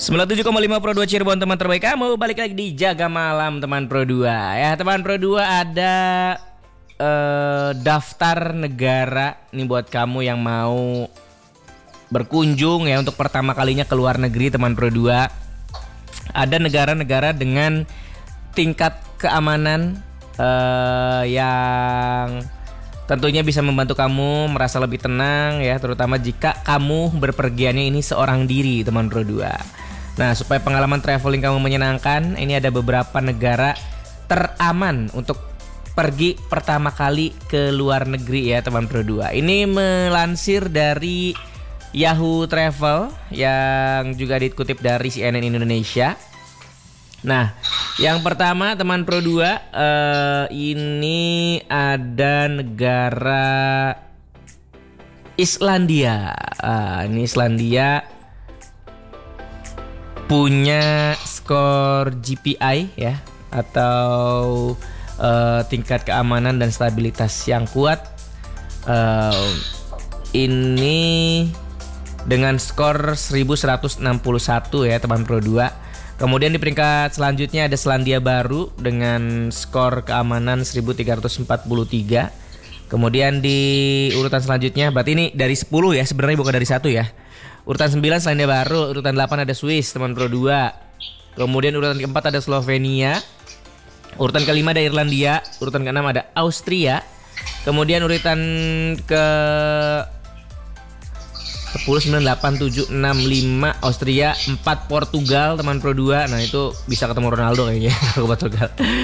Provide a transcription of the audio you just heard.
97,5 Pro 2 Cirebon, teman terbaik kamu. Balik lagi di Jaga Malam teman Pro 2. Ya teman Pro 2, ada daftar negara nih buat kamu yang mau berkunjung ya untuk pertama kalinya ke luar negeri teman Pro 2. Ada negara-negara dengan tingkat keamanan yang tentunya bisa membantu kamu merasa lebih tenang ya, terutama jika kamu berpergiannya ini seorang diri teman Pro 2. Nah, supaya pengalaman traveling kamu menyenangkan, ini ada beberapa negara teraman untuk pergi pertama kali ke luar negeri ya teman Pro 2. Ini melansir dari Yahoo Travel yang juga dikutip dari CNN Indonesia. Nah, yang pertama teman Pro 2, ini ada negara Islandia. Ini Islandia punya skor GPI ya, atau tingkat keamanan dan stabilitas yang kuat. Ini dengan skor 1161 ya teman Pro 2. Kemudian di peringkat selanjutnya ada Selandia Baru dengan skor keamanan 1343. Kemudian di urutan selanjutnya, berarti ini dari 10 ya, sebenarnya bukan dari 1 ya. Urutan 9 Selandia Baru, urutan 8 ada Swiss teman Pro 2. Kemudian urutan keempat ada Slovenia. Urutan kelima ada Irlandia, urutan keenam ada Austria. Kemudian urutan ke 10, 9, 8, 7, 6, 5 Austria, 4 Portugal teman Pro 2. Nah itu bisa ketemu Ronaldo kayaknya kalau Portugal.